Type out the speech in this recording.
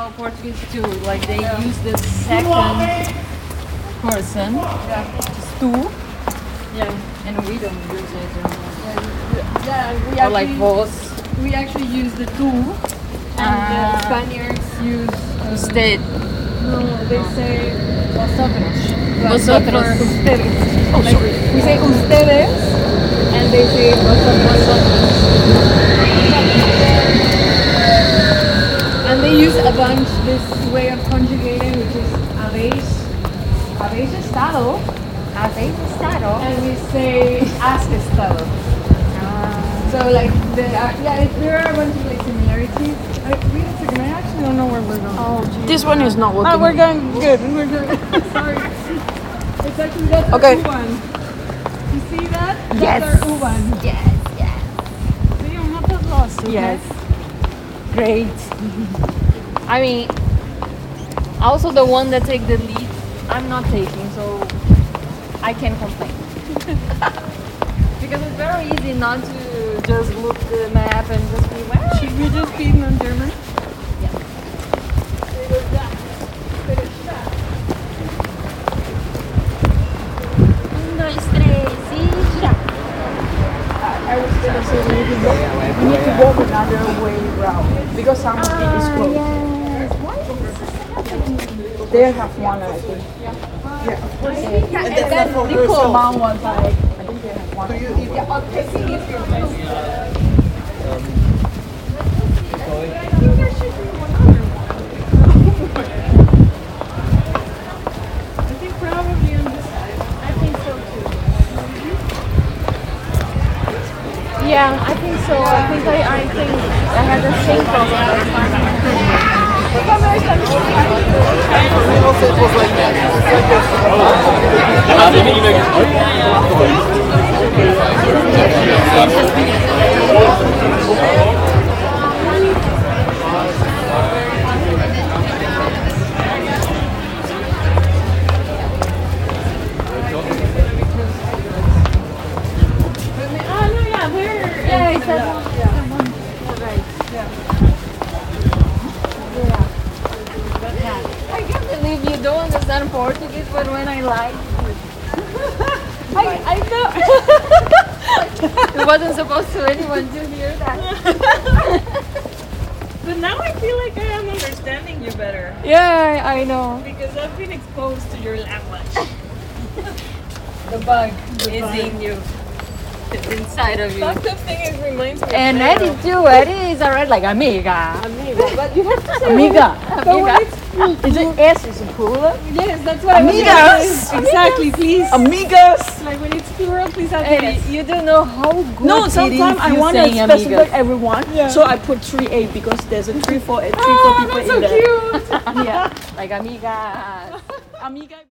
how Portuguese do. Like they use the second person, tu, and we don't use it. We Or like vos. we actually use the tu, and the Spaniards use Usted. no, they say vosotros. Vosotros. Or ustedes. Oh, Like, sorry. we say ustedes, and they say vosotros. And they use a bunch this way of conjugating, which is habéis estado, and we say has estado. So like there are a bunch of like similarities. Wait a second, I actually don't know where we're going. Oh, This one is not working. Oh, we're going good. We're good. Sorry. It's actually that's Okay. our U1. You see that? Yes. That's our U1. Yes. See, I'm not that lost. Okay? Yes. Great. I mean, also the one that take the lead, I'm not taking, so I can't complain. Because it's very easy not to just look the map and just be, well, Should we just be in German? I was gonna say we need to go another way round because some of it is closed. They have one, I think. And then Nicole mom was like, I think they have one. I think probably on this side. I think so too. yeah, I think so. I think I had the same problem. It's that one. I can't believe you don't understand Portuguese, but when I lie, I know. it wasn't supposed to anyone to hear that. But now I feel like I am understanding you better Yeah, I know. because I've been exposed to your language. The bug is in you. It's inside of you. That thing is reminds me. And of Eddie too. Eddie is already like amiga. Amiga, but you have to say Amiga. But when Amiga. it's Is it S? Is it plural? yes, that's what I was Amigas. gonna say. Exactly, please. Amigas. Like when it's plural, please have Eddie, yes. you don't know how good No, it is sometimes I you want to saying specify amigas. everyone, Yeah. so I put 3A because there's a 3 for people Oh, that's in so there. cute. Yeah, Like amigas. amiga.